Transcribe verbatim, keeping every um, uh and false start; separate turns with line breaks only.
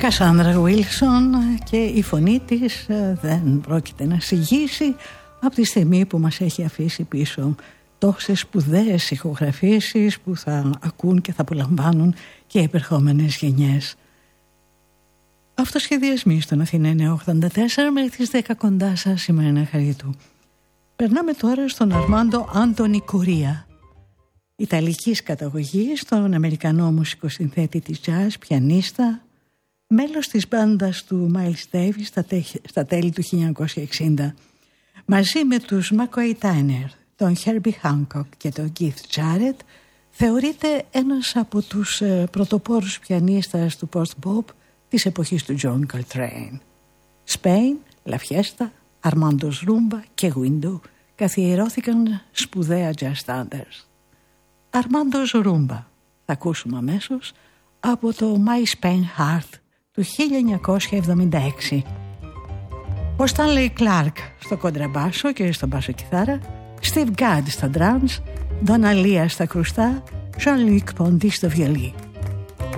Κασάνδρα Βίλσον, και η φωνή της δεν πρόκειται να συγγύσει από τη στιγμή που μας έχει αφήσει πίσω τόσες σπουδαίες ηχογραφήσεις που θα ακούν και θα απολαμβάνουν και οι επερχόμενες γενιές. Αυτοσχεδιασμοί στον Αθήνα εννιακόσια ογδόντα τέσσερα μέχρι τις δέκα κοντά σας, σημερινά Χαρίτου. Περνάμε τώρα στον Αρμάντο Άντονι Κορία, Ιταλικής καταγωγής, τον Αμερικανό μουσικοσυνθέτη της jazz, πιανίστα, μέλος της μπάντας του Miles Davis στα, τέ, στα τέλη του χίλια εννιακόσια εξήντα. Μαζί με τους McCoy Tyner, τον Herbie Hancock και τον Keith Jarrett, θεωρείται ένας από τους ε, πρωτοπόρους πιανίστας του post-bop της εποχής του John Coltrane. Spain, La Fiesta, Armando's Rumba και Window καθιερώθηκαν σπουδαία jazz standards. Armando's Rumba θα ακούσουμε αμέσως από το My Spain Heart του χίλια εννιακόσια εβδομήντα έξι. Ο Stanley Clarke στο κοντραμπάσο και στο μπάσο κιθάρα, Steve Gadd στα drums, Donna Lea στα κρουστά, Jean-Luc Ponty στο βιολί.